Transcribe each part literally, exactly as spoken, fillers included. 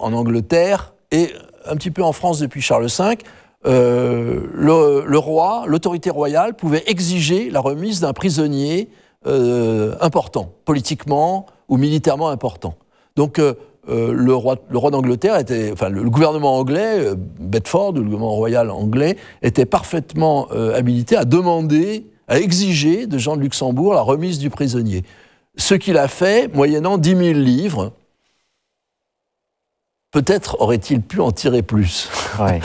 en Angleterre et un petit peu en France depuis Charles cinq, euh, le, le roi, l'autorité royale pouvait exiger la remise d'un prisonnier euh, important, politiquement ou militairement important. Donc euh, euh, le roi, le roi d'Angleterre était, enfin le, le gouvernement anglais, euh, Bedford, le gouvernement royal anglais, était parfaitement euh, habilité à demander, à exiger de Jean de Luxembourg la remise du prisonnier. Ce qu'il a fait, moyennant dix mille livres. Peut-être aurait-il pu en tirer plus, ouais.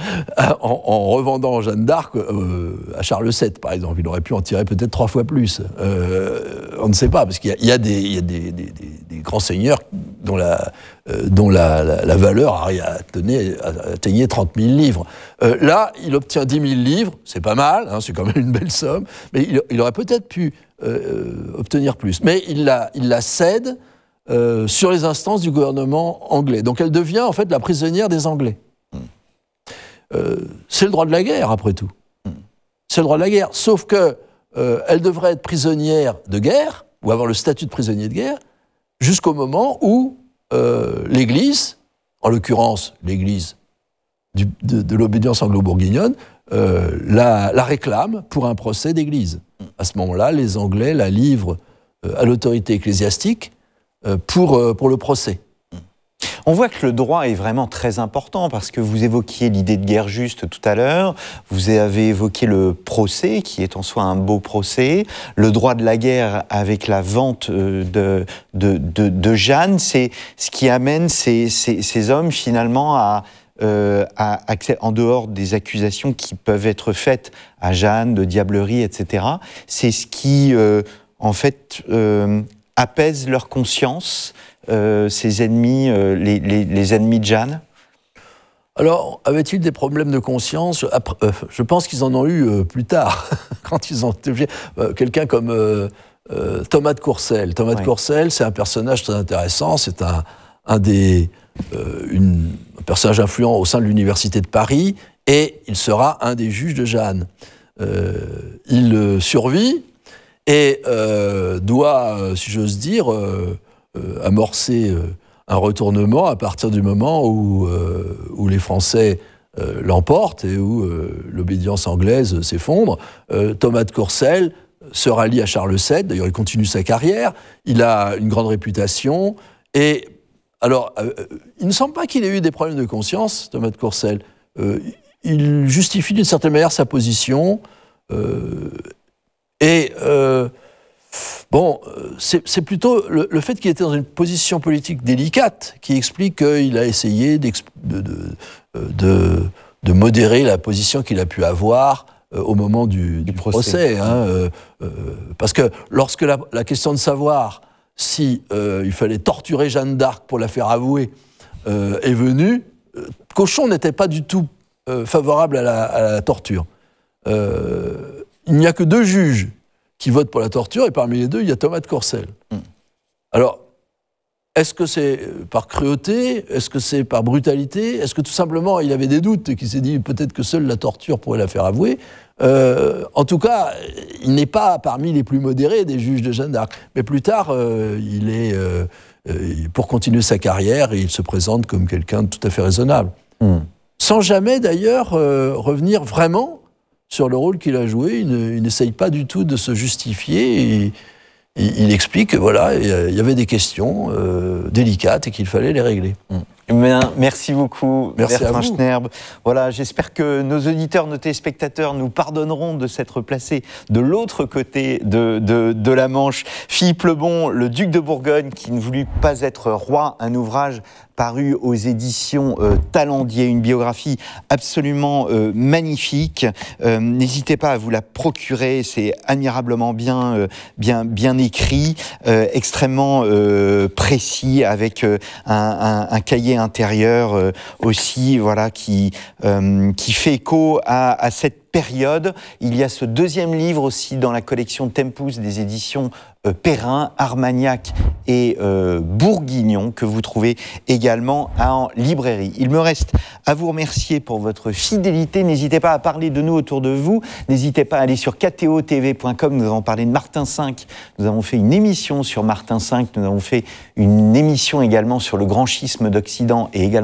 en, en revendant Jeanne d'Arc euh, à Charles sept, par exemple. Il aurait pu en tirer peut-être trois fois plus. Euh, on ne sait pas, parce qu'il y a, il y a, des, il y a des, des, des grands seigneurs dont la, euh, dont la, la, la valeur atteignait, atteignait trente mille livres. Euh, là, il obtient dix mille livres, c'est pas mal, hein, c'est quand même une belle somme, mais il, il aurait peut-être pu euh, obtenir plus. Mais il la, il la cède Euh, sur les instances du gouvernement anglais. Donc elle devient en fait la prisonnière des Anglais. Mm. Euh, c'est le droit de la guerre, après tout. Mm. C'est le droit de la guerre. Sauf que euh, elle devrait être prisonnière de guerre, ou avoir le statut de prisonnier de guerre, jusqu'au moment où euh, l'Église, en l'occurrence l'Église du, de, de l'obédience anglo-bourguignonne, euh, la, la réclame pour un procès d'Église. Mm. À ce moment-là, les Anglais la livrent euh, à l'autorité ecclésiastique Pour, pour le procès. On voit que le droit est vraiment très important parce que vous évoquiez l'idée de guerre juste tout à l'heure, vous avez évoqué le procès qui est en soi un beau procès, le droit de la guerre avec la vente de, de, de, de Jeanne, c'est ce qui amène ces, ces, ces hommes finalement à, euh, à, à, en dehors des accusations qui peuvent être faites à Jeanne de diablerie, et cetera, c'est ce qui euh, en fait euh, apaise leur conscience, euh, ces ennemis, euh, les, les, les ennemis de Jeanne? Alors, avait-il des problèmes de conscience? Après, euh, je pense qu'ils en ont eu euh, plus tard, quand ils ont été obligés. Euh, quelqu'un comme euh, euh, Thomas de Courcelles. Thomas oui. de Courcelles, c'est un personnage très intéressant. C'est un, un des euh, une, un personnage influent au sein de l'université de Paris, et il sera un des juges de Jeanne. Euh, il euh, survit. Et euh, doit, euh, si j'ose dire, euh, euh, amorcer euh, un retournement à partir du moment où, euh, où les Français euh, l'emportent et où euh, l'obédience anglaise s'effondre. Euh, Thomas de Courcelles se rallie à Charles sept, d'ailleurs il continue sa carrière, il a une grande réputation, et alors, euh, il ne semble pas qu'il ait eu des problèmes de conscience, Thomas de Courcelles. Euh, il justifie d'une certaine manière sa position, euh, Et, euh, bon, c'est, c'est plutôt le, le fait qu'il était dans une position politique délicate qui explique qu'il a essayé de, de, de, de modérer la position qu'il a pu avoir euh, au moment du, du, du procès. procès hein, euh, euh, parce que lorsque la, la question de savoir si euh, il fallait torturer Jeanne d'Arc pour la faire avouer euh, est venue, euh, Cauchon n'était pas du tout euh, favorable à la, à la torture. Euh, Il n'y a que deux juges qui votent pour la torture, et parmi les deux, il y a Thomas de Courcelles. Mm. Alors, est-ce que c'est par cruauté? Est-ce que c'est par brutalité? Est-ce que tout simplement, il avait des doutes et qu'il s'est dit peut-être que seule la torture pourrait la faire avouer? euh, En tout cas, il n'est pas parmi les plus modérés des juges de Jeanne d'Arc. Mais plus tard, euh, il est, euh, pour continuer sa carrière, il se présente comme quelqu'un de tout à fait raisonnable. Mm. Sans jamais, d'ailleurs, euh, revenir vraiment sur le rôle qu'il a joué. Il, ne, il n'essaye pas du tout de se justifier. Et, et, il explique que voilà, il y avait des questions euh, délicates et qu'il fallait les régler. Bien, merci beaucoup, merci Bertrand Schnerb. Voilà, j'espère que nos auditeurs, nos téléspectateurs nous pardonneront de s'être placés de l'autre côté de, de, de la Manche. Philippe le Bon, le duc de Bourgogne, qui ne voulut pas être roi, un ouvrage paru aux éditions euh, Talendier, une biographie absolument euh, magnifique. Euh, n'hésitez pas à vous la procurer, c'est admirablement bien, euh, bien, bien écrit, euh, extrêmement euh, précis, avec euh, un, un, un cahier intérieur euh, aussi, voilà, qui, euh, qui fait écho à, à cette période. Il y a ce deuxième livre aussi dans la collection Tempus des éditions euh, Perrin, Armagnac et euh, Bourguignon, que vous trouvez également en librairie. Il me reste à vous remercier pour votre fidélité. N'hésitez pas à parler de nous autour de vous. N'hésitez pas à aller sur K T O T V point com. Nous avons parlé de Martin cinq. Nous avons fait une émission sur Martin cinq. Nous avons fait une émission également sur le grand schisme d'Occident et également